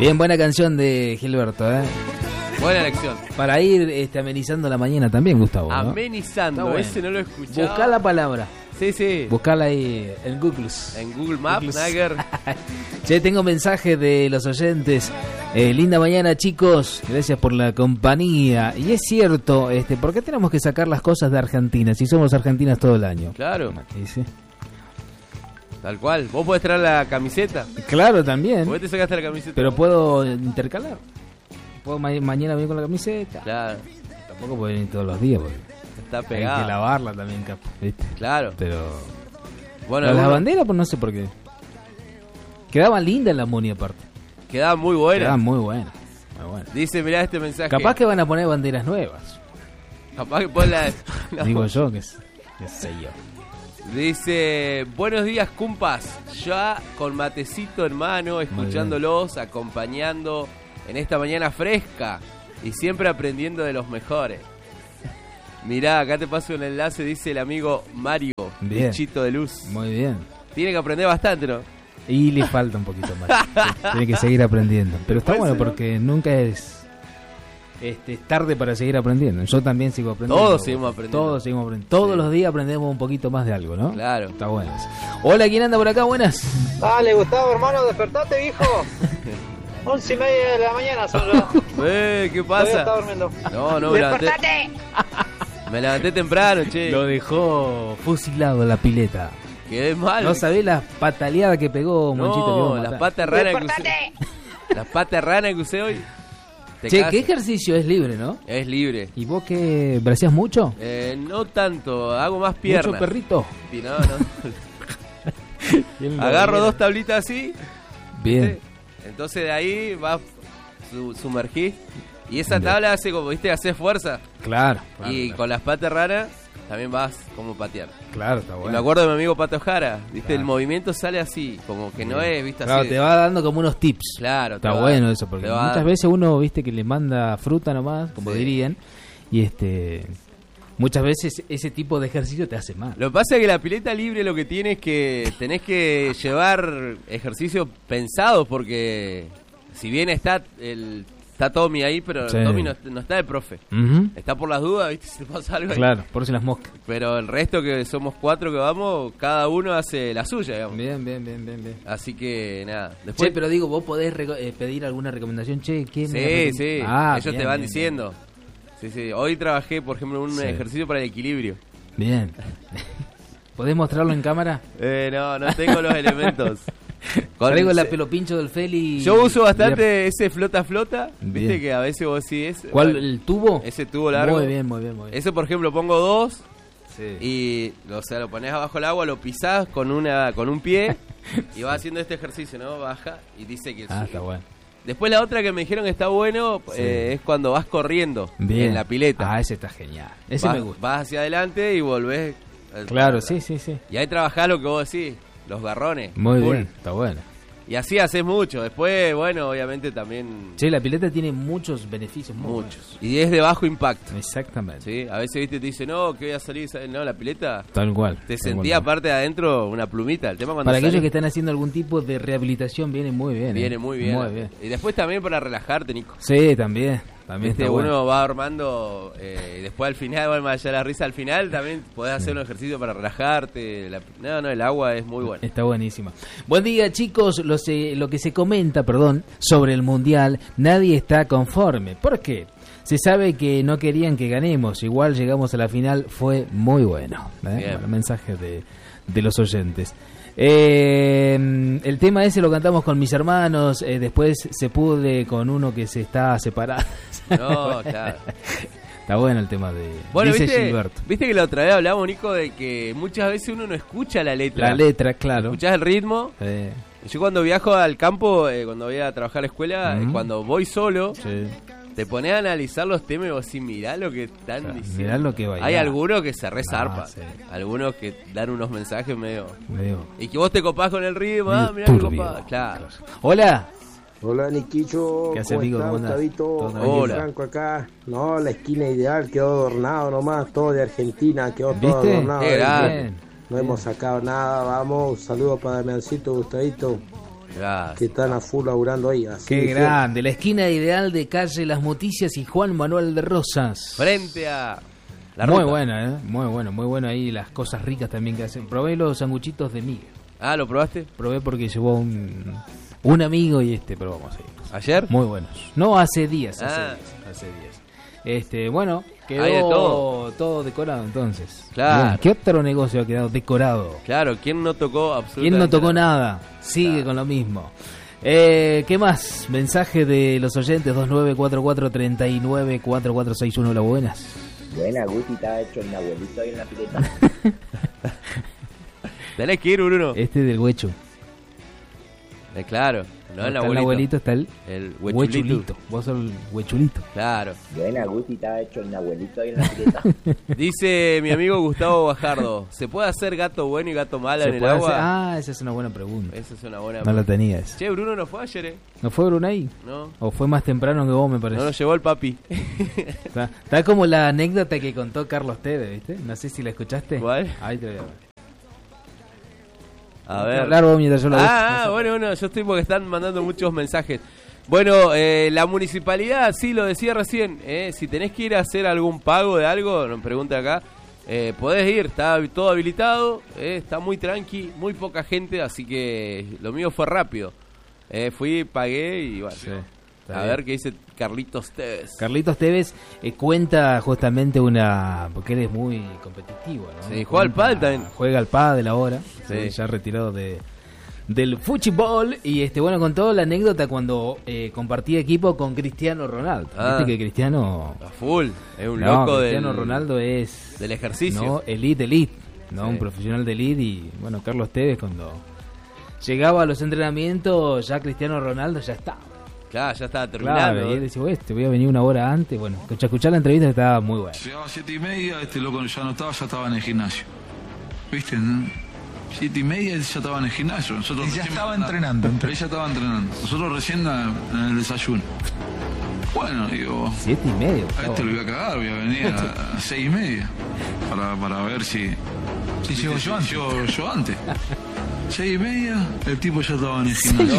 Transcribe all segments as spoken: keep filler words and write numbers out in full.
Bien, buena canción de Gilberto, ¿eh? Buena elección. Para ir este, amenizando la mañana también, Gustavo, ¿no? Amenizando, bueno. Ese no lo he escuchado. Buscá la palabra. Sí, sí. Buscala ahí en Google. En Google Maps, Nagger. Che, tengo mensajes de los oyentes. Eh, linda mañana, chicos. Gracias por la compañía. Y es cierto, este, ¿por qué tenemos que sacar las cosas de Argentina si somos argentinas todo el año? Claro. ¿Sí, sí? Tal cual. ¿Vos podés traer la camiseta? Claro, también. ¿Por qué te sacaste la camiseta? Pero puedo intercalar. Puedo ma- mañana venir con la camiseta. Claro. Tampoco puedo venir todos los días porque está pegada. hay que lavarla también, capo, ¿viste? Claro. Pero bueno, las alguno... banderas, pues no sé por qué. Quedaban lindas la Muni aparte. Quedaban muy buenas. Quedaban muy buenas. Muy buenas. Dice, mirá este mensaje. Capaz que van a poner banderas nuevas. Capaz que ponen la... no. Digo yo, que, que sé yo. Dice, buenos días, cumpas. Ya con matecito en mano, escuchándolos, acompañando en esta mañana fresca y siempre aprendiendo de los mejores. Mirá, acá te paso un enlace, dice el amigo Mario, bien. Bichito de Luz. Muy bien. Tiene que aprender bastante, ¿no? Y le falta un poquito más. Tiene que seguir aprendiendo. Pero está bueno porque nunca es este, tarde para seguir aprendiendo. Yo también sigo aprendiendo. Todos seguimos aprendiendo. Todos seguimos aprendiendo. Todos sí. los días aprendemos un poquito más de algo, ¿no? Claro. Está bueno. Hola, ¿quién anda por acá? Buenas. Dale, Gustavo, hermano, despertate, viejo. Once y media de la mañana son ya. Eh, ¿qué pasa? Todavía está durmiendo. No, no, me levanté. Me levanté temprano, che. Lo dejó fusilado la pileta. Quedé mal. No sabés las pataleadas que pegó, no, Monchito. las patas raras que usé. Las patas raras que usé hoy. Che, casas. ¿Qué ejercicio es libre, no? Es libre. ¿Y vos qué? ¿Bracías mucho? Eh, no tanto, hago más piernas. ¿Mucho perrito? Sí, no, no. Agarro dos tablitas así. Bien. ¿sí? Entonces de ahí vas, su, sumergís. Y esa tabla hace como, viste, haces fuerza. Claro. claro y claro. con las patas raras también vas como patear. Claro, está bueno. Y me acuerdo de mi amigo Pato Jara, viste, claro. el movimiento sale así, como que no es, viste, claro, así. Te va dando como unos tips. Claro. Está bueno eso, porque muchas va... veces uno, viste, que le manda fruta nomás, como sí. dirían, y este... Muchas veces ese tipo de ejercicio te hace mal. Lo que pasa es que la pileta libre lo que tiene es que tenés que llevar ejercicios pensados, porque si bien está el está Tommy ahí, pero sí. Tommy no, no está de profe. Uh-huh. Está por las dudas, ¿viste? Si pasa algo. Claro, ahí. por si las moscas. Pero el resto, que somos cuatro que vamos, cada uno hace la suya, digamos. Bien, bien, bien, bien. bien. Así que nada. Después... Che, pero digo, vos podés reco- eh, pedir alguna recomendación. Che, ¿quién Sí, recom- sí. Ah, ellos bien, te van bien, diciendo. Bien. Sí, sí. Hoy trabajé, por ejemplo, en un sí. ejercicio para el equilibrio. Bien. ¿Podés mostrarlo en cámara? Eh, no, no tengo los elementos. Traigo el pelo pincho del Feli. Yo uso bastante ese flota flota. Bien. Viste que a veces vos sí es. ¿Cuál? ¿El tubo? Ese tubo largo. Muy bien, muy bien, muy bien. Ese, por ejemplo, pongo dos. Sí. Y, o sea, lo pones abajo el agua, lo pisás con una con un pie y vas haciendo este ejercicio, ¿no? Baja y dice que... Ah, sí. está bueno. Después la otra que me dijeron que está bueno sí. eh, es cuando vas corriendo bien. En la pileta. Ah, ese está genial. Ese vas, me gusta. Vas hacia adelante y volvés. Claro, sí, sí, sí. Y ahí trabajás lo que vos decís, los garrones. Muy full. bien, está bueno. Y así haces mucho. Después, bueno, obviamente también... Sí, la pileta tiene muchos beneficios. Muchos. Buenos. Y es de bajo impacto. Exactamente. Sí, a veces, viste, te dice, no, que voy a salir... No, la pileta... Tal cual. Te tal sentía cual. aparte de adentro una plumita. El tema cuando para salís, aquellos que están haciendo algún tipo de rehabilitación viene muy bien. Viene ¿eh? muy bien. Muy bien. Y después también para relajarte, Nico. Sí, también. También Viste, está uno bueno. va armando eh, y después al final, bueno, más allá de la risa al final, también podés hacer un ejercicio para relajarte. La, no, no, el agua es muy buena. Está buenísima. Buen día, chicos. Lo, se, lo que se comenta, perdón, sobre el Mundial, nadie está conforme. ¿Por qué? Se sabe que no querían que ganemos. Igual llegamos a la final, fue muy bueno. ¿eh? Bueno, mensaje de, de los oyentes. Eh, el tema ese lo cantamos con mis hermanos, eh, después se pude con uno que se está separado. No, claro. Está bueno el tema de bueno, dice ¿viste, Gilberto. Viste que la otra vez hablamos, Nico, de que muchas veces uno no escucha la letra. La letra, claro. Escuchás el ritmo. Sí. Yo cuando viajo al campo, eh, cuando voy a trabajar a la escuela, Uh-huh. eh, cuando voy solo, sí. te pones a analizar los temas y vos decís, mirá lo que están o sea, diciendo. Mirá lo que bailan. Hay algunos que se resarpan, ah, sí. algunos que dan unos mensajes medio... medio... Y que vos te copás con el ritmo, medio ah, mirá que turbio. copás. Claro. Hola. Hola, Niquicho. ¿Qué hace, amigo? ¿Cómo andás? Hola. Franco acá. No, la esquina ideal quedó adornado nomás, todo de Argentina, quedó ¿viste? todo adornado. Qué grande. Bien. No hemos sacado nada, vamos. Un saludo para Damiancito, Gustavito. Gracias. que están a full laburando ahí. Así Qué que, grande, la esquina ideal de calle Las Noticias y Juan Manuel de Rosas. Frente a la Muy ruta. buena, ¿eh? Muy bueno, muy bueno ahí las cosas ricas también que hacen. Probé los sanguchitos de Miguel. Ah, ¿lo probaste? Probé porque llevó un, un amigo y este probamos ahí. ¿Ayer? Muy buenos. No, hace días, hace Ah. días, hace días. Este, bueno, quedó Hay de todo. todo decorado entonces. Claro. Bien, ¿qué otro negocio ha quedado decorado? Claro, ¿quién no tocó absolutamente ¿Quién no tocó nada? Sigue Claro. con lo mismo. Eh, ¿Qué más? Mensaje de los oyentes dos nueve cuatro cuatro, tres nueve cuatro cuatro seis uno. Hola, buenas. Buena, Guti, estaba hecho el abuelito ahí en la pileta. Tenés que ir, Bruno. Este del huecho. Eh, claro, no el Está abuelito. el abuelito, está el El huechulito. huechulito. Vos sos el huechulito. Claro. Buena, Guti, estaba hecho el abuelito ahí en la pileta. Dice mi amigo Gustavo Bajardo, ¿se puede hacer gato bueno y gato malo ¿Se en el puede agua? hacer? Ah, esa es una buena pregunta. Esa es una buena No la tenía esa. Che, Bruno no fue ayer, ¿eh? ¿No fue Brunei? No. ¿O fue más temprano que vos, me parece? No nos llevó el papi. Está, está como la anécdota que contó Carlos Tevez, ¿viste? No sé si la escuchaste. ¿Cuál? Ahí te voy a ver. A ver. Hablar vos mientras yo la busco. Ah, ah, bueno, bueno, yo estoy porque están mandando muchos mensajes. Bueno, eh, la municipalidad, sí, lo decía recién, eh, si tenés que ir a hacer algún pago de algo, nos pregunta acá, eh, podés ir, está todo habilitado, eh, está muy tranqui, muy poca gente, así que lo mío fue rápido. Eh, fui, pagué y bueno, Sí, está a bien. ver qué dice Carlitos Tevez. Carlitos Tevez eh, cuenta justamente una... porque él es muy competitivo, ¿no? Sí, juega al pádel también. Juega al pádel ahora, Sí. sí, ya retirado de del fútbol. Y este bueno, contó la anécdota cuando eh, compartía equipo con Cristiano Ronaldo. Ah. Viste que Cristiano... A full, es un No, loco Cristiano del, Ronaldo es... del ejercicio. No, elite, elite, ¿no? Sí. Un profesional de elite. Y bueno, Carlos Tevez cuando llegaba a los entrenamientos, ya Cristiano Ronaldo ya estaba. Claro, ya estaba terminando. Claro, y él decía, "Güey, te voy a venir una hora antes". Bueno, escuchar, escuchar la entrevista estaba muy buena. Llegaba a siete y media, este loco ya no estaba, ya estaba en el gimnasio. ¿Viste? ¿No? Siete y media él ya estaba en el gimnasio. Nosotros Y ya recién- estaba entrenando. Él ya estaba entrenando. Nosotros recién en en el desayuno. Bueno, digo, Siete y medio. a este lo voy a cagar, voy a venir a, a seis y media. Para, para ver si... Si llego yo antes. Llego yo antes. Seis y media, el tipo ya estaba en el gimnasio.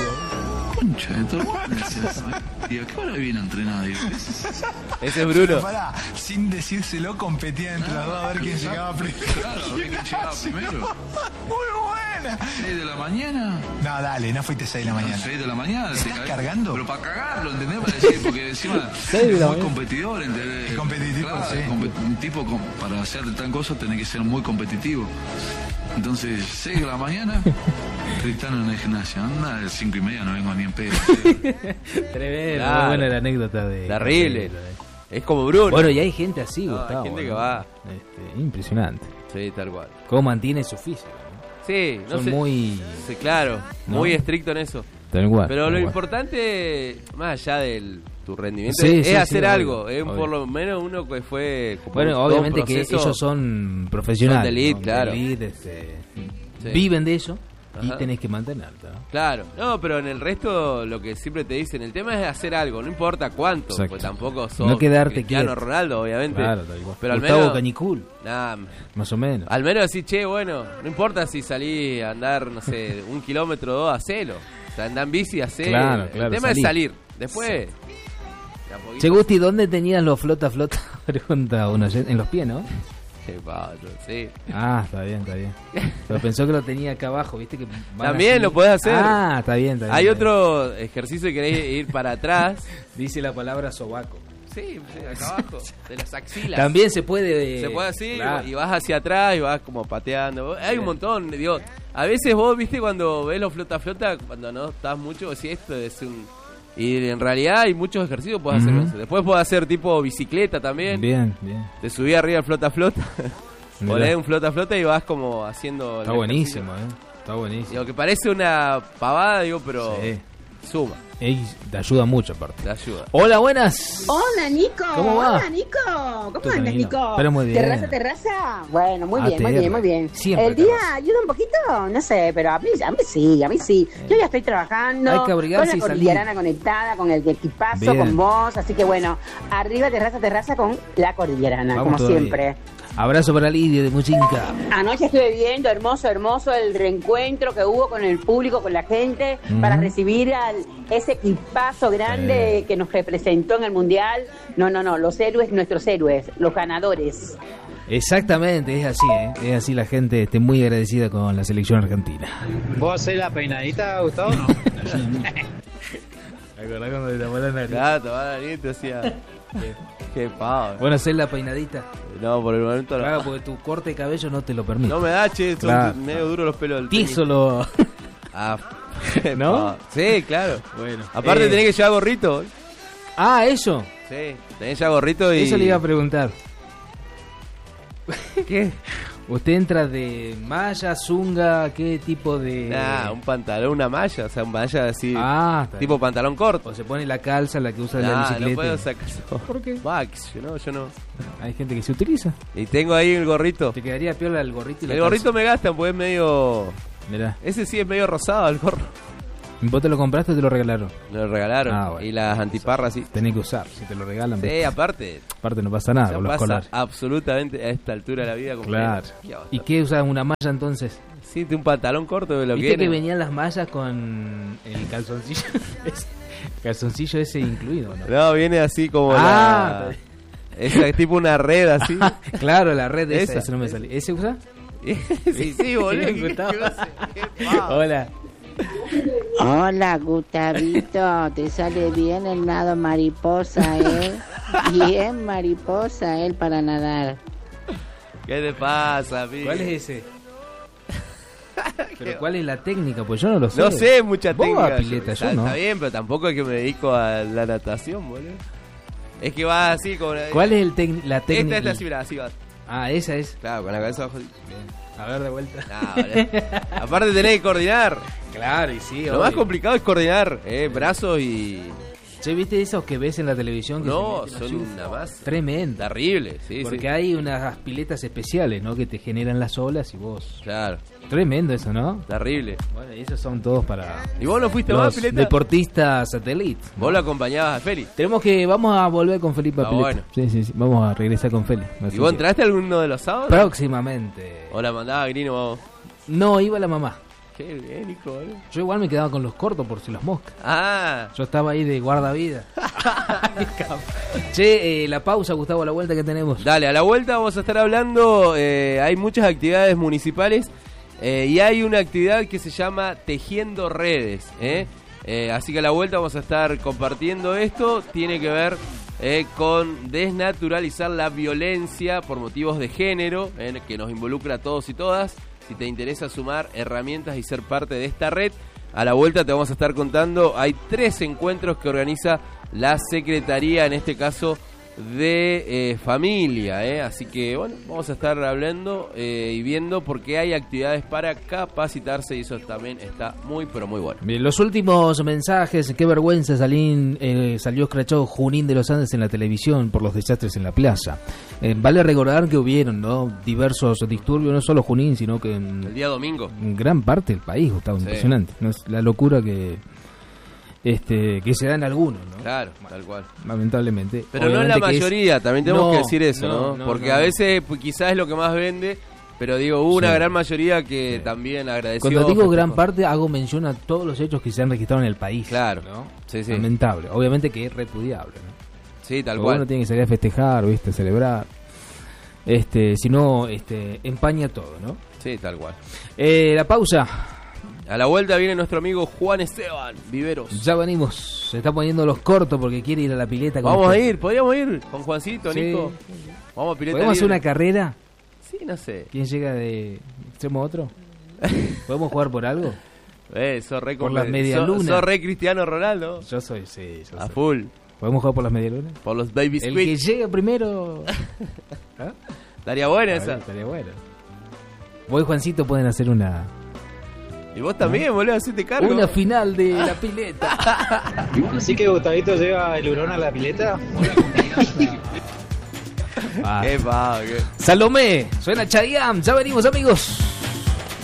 Concha de tu hermana. ¿Y a qué hora viene a entrenar? Digo, Ese es Bruno. Pará, sin decírselo, competían entre los dos a ver quién llegaba primero. claro, a ver quién llegaba primero. Muy buena. seis de la mañana. No, dale, no fuiste seis de la mañana. seis de la mañana. ¿Estás te caes. cargando? Pero para cagarlo, ¿entendés? Para decir, porque encima seis de es la muy mañana. competidor, ¿entendés? Es competitivo, Claro, sí. compet- un tipo con- para hacer tal cosa tenés que ser muy competitivo. Entonces, seis de la mañana, Cristiano en el gimnasio. Anda, a las cinco y media no vengo ni en pedo. Tremendo, Claro. muy buena la anécdota de... Terrible. Es como Bruno. Bueno, y hay gente así, No, hay Gustavo. gente que ¿no? va. Este, impresionante. Sí, tal cual. Cómo mantiene su físico, ¿no? Sí, no Son sé. muy... Sí, claro, ¿no? muy estricto en eso. Tal cual, Pero tal lo cual. importante, más allá de tu rendimiento, Sí, es sí, hacer sí, algo. obvio, Es obvio. por lo menos uno que fue. como Bueno, todo un obviamente que proceso. ellos son profesionales. Son de elite, ¿no? claro. elite, este, Sí. viven de eso y Ajá. tenés que mantenerlo, ¿no? Claro, no, pero en el resto, lo que siempre te dicen, el tema es hacer algo, no importa cuánto, Exacto. pues tampoco sos No quedarte Cristiano quieto. Ronaldo, obviamente. Claro, tal cual. Pero al Gustavo menos. Cañicul, Nah, más o menos. al menos decir, che, bueno, no importa si salí a andar, no sé, un kilómetro o dos, hacelo. O sea, andá en bici, hacelo. Claro, claro, el tema salí. es salir. Después. de a poquito. Che, Gusti, ¿dónde tenías los flota flota? Pregunta uno, en los pies, ¿no? Qué padre, sí. Ah, está bien, está bien. Pero pensó que lo tenía acá abajo, ¿viste? Que van También así. lo podés hacer. Ah, está bien, está bien. Hay está bien. otro ejercicio que querés ir para atrás. Dice la palabra sobaco. Sí, sí, acá abajo, de las axilas. También se puede... Se puede así, Claro. y vas hacia atrás y vas como pateando. Hay Bien. un montón, digo, a veces vos, viste, cuando ves los flota flota, cuando no estás mucho, decís esto es un... Y en realidad hay muchos ejercicios que podés hacer Ujú. con eso. Después podés hacer tipo bicicleta también. Bien, bien. Te subí arriba al flota flota, Mirá. ponés un flota flota y vas como haciendo... Está el buenísimo, ejercicio. ¿eh? Está buenísimo. Digo, que parece una pavada, digo, pero Sí. suma, Ey, te ayuda mucho, aparte. te ayuda. Hola, buenas. Hola, Nico. ¿Cómo va? Hola, Nico. ¿Cómo Tú andas, tranquilo. Nico? Pero muy bien. ¿Terraza, terraza? Bueno, muy Ah, bien, muy terra. bien, muy bien. Siempre ¿El día terraza. ayuda un poquito? No sé, pero a mí, a mí sí, a mí sí. Yo ya estoy trabajando Hay que abrigarse con y la salir. cordillerana conectada, con el equipazo, Bien. con vos. Así que bueno, arriba, terraza, terraza con la cordillerana, Vamos como todavía. siempre. Abrazo para Lidia de Muchinca. Anoche estuve viendo, hermoso, hermoso el reencuentro que hubo con el público, con la gente, uh-huh. para recibir al ese equipazo grande eh. que nos representó en el Mundial. No, no, no, los héroes, nuestros héroes, los ganadores. Exactamente, es así, ¿eh? Es así, la gente esté muy agradecida con la selección argentina. ¿Vos hacés la peinadita, Gustavo? No. ¿Te acordás cuando te tapó la nariz? Claro, te tapó la nariz, te hacía... Qué, qué pavo. Bueno, hacer la peinadita. No, por el momento no. Claro, porque tu corte de cabello no te lo permite. No me da, che, son claro. medio duros los pelos del tenis. Tísolo. Ah, ¿no? Sí, claro. Bueno. Aparte eh... tenés que llevar gorrito. Ah, eso. Sí, tenés ya gorrito y... Eso le iba a preguntar. ¿Qué? ¿Usted entra de malla, zunga, qué tipo de...? Nah, un pantalón, una malla, o sea, una malla así, ah, tipo bien. Pantalón corto. O se pone la calza, la que usa nah, en la bicicleta. No puedo sacar eso. ¿Por qué? Max, yo no, yo no. Hay gente que se utiliza. Y tengo ahí el gorrito. Te quedaría piola el gorrito y la El calza. gorrito me gastan, pues es medio... Mirá. Ese sí es medio rosado, el gorro. ¿Vos te lo compraste o te lo regalaron? Me lo regalaron. Ah, bueno. Y las antiparras sí. Tenés que usar, si te lo regalan. Sí, ¿ves? aparte. Aparte no pasa nada no con los pasa colores. Absolutamente a esta altura de la vida. Claro. ¿Y qué usas? ¿Una malla entonces? Sí, un pantalón corto de lo que ¿Viste que venían las mallas con el calzoncillo? Calzoncillo ese incluido, ¿no? No, viene así como ah, la... Es tipo una red así. Claro, la red esa. esa. Ese no me salió. ¿Ese usa? Sí, sí, boludo. ¿Qué, qué, qué Hola. Hola, Gustavito, te sale bien el nado mariposa, ¿eh? Bien mariposa, él para nadar. ¿Qué te pasa, amigo? ¿Cuál es ese? ¿Pero cuál es la técnica? Pues yo no lo sé. No sé mucha técnica. Pileta, yo está, no. Está bien, pero tampoco es que me dedico a la natación, boludo. Es que va así como... ¿Cuál es el tec- la técnica? Esta es la cibra, así va. Ah, esa es. Claro, con la cabeza abajo. Bien. A ver, de vuelta. No, vale. Aparte tenés que coordinar. Claro, y sí. Lo obvio. más complicado es coordinar, eh, brazos y... Che, ¿viste esos que ves en la televisión? Que no, son una más... Tremendo. Terrible, sí, Porque sí. hay unas piletas especiales, ¿no? Que te generan las olas y vos... Claro. Tremendo eso, ¿no? Terrible. Bueno, y esos son todos para... ¿Y vos no fuiste los más, Pileta? Deportistas satélite. Vos lo acompañabas a Feli. Tenemos que... Vamos a volver con Felipe a ah, Pileta. Bueno. Sí, sí, sí. Vamos a regresar con Feli. ¿Y vos entraste a alguno de los sábados? Próximamente. ¿O la mandaba a Grino vos? No, iba la mamá. Qué bien, hijo, ¿eh? Yo igual me quedaba con los cortos por si los moscas. Ah. Yo estaba ahí de guardavida. Che, eh, la pausa, Gustavo, a la vuelta que tenemos. Dale, a la vuelta vamos a estar hablando. Eh, hay muchas actividades municipales eh, y hay una actividad que se llama Tejiendo Redes. ¿eh? Eh, así que a la vuelta vamos a estar compartiendo esto. Tiene que ver eh, con desnaturalizar la violencia por motivos de género, eh, que nos involucra a todos y todas. Si te interesa sumar herramientas y ser parte de esta red, a la vuelta te vamos a estar contando. Hay tres encuentros que organiza la Secretaría, en este caso de eh, Familia. ¿eh? Así que, bueno, vamos a estar hablando eh, y viendo porque hay actividades para capacitarse y eso también está muy, pero muy bueno. Bien, los últimos mensajes. Qué vergüenza salín, eh, salió escrachado Junín de los Andes en la televisión por los desastres en la plaza. Eh, vale recordar que hubieron, ¿no? diversos disturbios, no solo Junín, sino que en, el día domingo. En gran parte del país, Gustavo, sí. Impresionante. ¿no? Es la locura que... Este, que se dan algunos, ¿no? Claro, tal cual. Lamentablemente. Pero no en la mayoría, es... también tenemos no, que decir eso, ¿no? no, no Porque no, a veces pues, quizás es lo que más vende, pero digo, hubo una sí. gran mayoría que sí. también agradeció. Cuando digo gran parte, hago mención a todos los hechos que se han registrado en el país. Claro, ¿no? Sí, sí. Lamentable. Obviamente que es repudiable, ¿no? Sí, tal Pero cual. Uno tiene que salir a festejar, ¿viste? Celebrar. Este, si no, este, empaña todo, ¿no? Sí, tal cual. Eh, la pausa. A la vuelta viene nuestro amigo Juan Esteban Viveros. Ya venimos. Se está poniendo los cortos porque quiere ir a la pileta. Con Vamos usted. a ir, podríamos ir con Juancito, sí. Nico. Vamos a pileta. ¿Podemos libre. hacer una carrera? Sí, no sé. ¿Quién llega de extremo a otro? ¿Podemos jugar por algo? Eh, sos re por las medialunas. Sos re Cristiano Ronaldo. Yo soy, sí. Yo a soy. full. ¿Podemos jugar por las medialunas? Por los baby squid. El que llegue primero. ¿Ah? Estaría buena a esa. Ver, estaría buena. Vos y Juancito pueden hacer una... Y vos también, ¿no? boludo, hacete cargo. Una final de la pileta. Así que Gustavito lleva el hurón a la pileta. ah. Qué pavo, qué. Salomé, suena Chayanne, ya venimos, amigos.